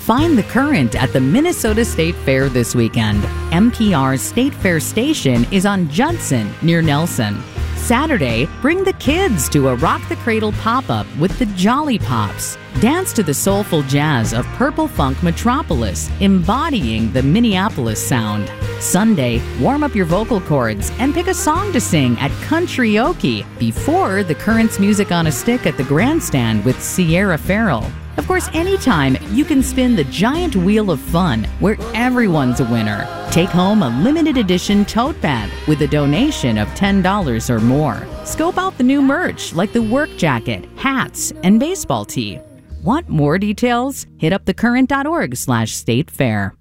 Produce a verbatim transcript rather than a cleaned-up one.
Find the Current at the Minnesota State Fair this weekend. M P R's State Fair station is on Judson near Nelson. Saturday, bring the kids to a Rock the Cradle pop-up with the Jolly Pops. Dance to the soulful jazz of Purple Funk Metropolis, embodying the Minneapolis sound. Sunday, warm up your vocal cords and pick a song to sing at Country-oke before the Current's Music on a Stick at the Grandstand with Sierra Farrell. Of course, anytime you can spin the giant wheel of fun where everyone's a winner. Take home a limited edition tote bag with a donation of ten dollars or more. Scope out the new merch like the work jacket, hats, and baseball tee. Want more details? Hit up thecurrent dot org slash state fair.